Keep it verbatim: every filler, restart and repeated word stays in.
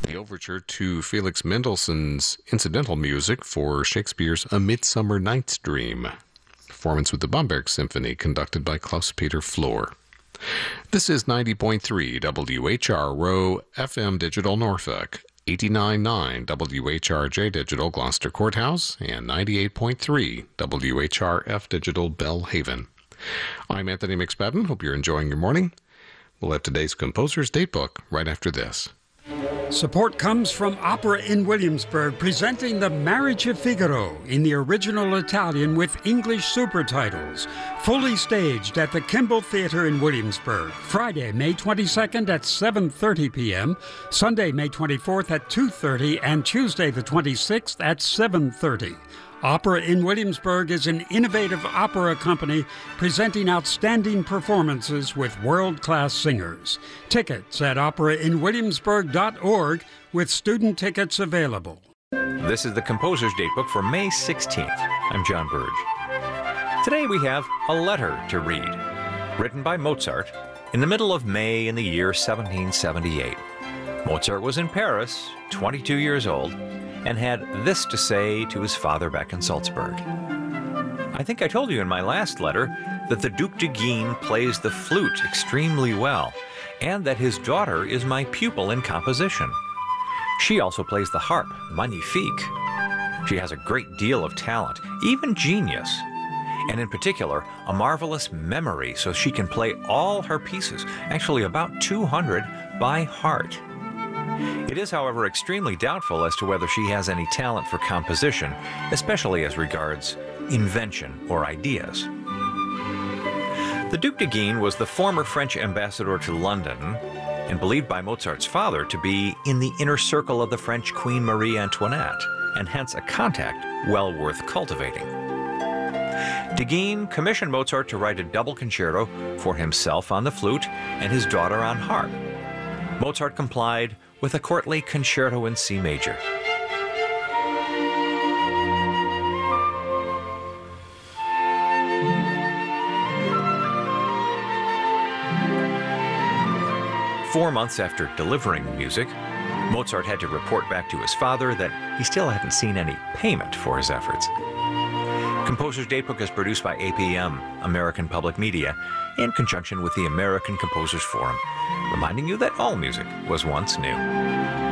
the overture to Felix Mendelssohn's incidental music for Shakespeare's A Midsummer Night's Dream. Performance with the Bamberg Symphony, conducted by Klaus-Peter Flohr. This is ninety point three W H R R O F M Digital Norfolk, eighty-nine point nine W H R J Digital Gloucester Courthouse, and ninety-eight point three W H R F Digital Bellhaven. I'm Anthony McSpadden. Hope you're enjoying your morning. We'll have today's Composer's Datebook right after this. Support comes from Opera in Williamsburg, presenting The Marriage of Figaro in the original Italian with English supertitles. Fully staged at the Kimball Theatre in Williamsburg. Friday, May twenty-second at seven thirty p.m., Sunday, May twenty-fourth at two thirty, and Tuesday the twenty-sixth at seven thirty. Opera in Williamsburg is an innovative opera company presenting outstanding performances with world-class singers. Tickets at opera in williamsburg dot org with student tickets available. This is the Composer's Datebook for May sixteenth. I'm John Burge. Today we have a letter to read, written by Mozart in the middle of May in the year seventeen seventy-eight. Mozart was in Paris, twenty-two years old, and had this to say to his father back in Salzburg. I think I told you in my last letter that the Duc de Guignes plays the flute extremely well, and that his daughter is my pupil in composition. She also plays the harp, magnifique. She has a great deal of talent, even genius, and in particular, a marvelous memory, so she can play all her pieces, actually about two hundred, by heart. It is, however, extremely doubtful as to whether she has any talent for composition, especially as regards invention or ideas. The Duc de Guignes was the former French ambassador to London and believed by Mozart's father to be in the inner circle of the French Queen Marie Antoinette, and hence a contact well worth cultivating. De Guignes commissioned Mozart to write a double concerto for himself on the flute and his daughter on harp. Mozart complied with a courtly concerto in C major. Four months after delivering the music, Mozart had to report back to his father that he still hadn't seen any payment for his efforts. Composer's Datebook is produced by A P M, American Public Media, in conjunction with the American Composers Forum, reminding you that all music was once new.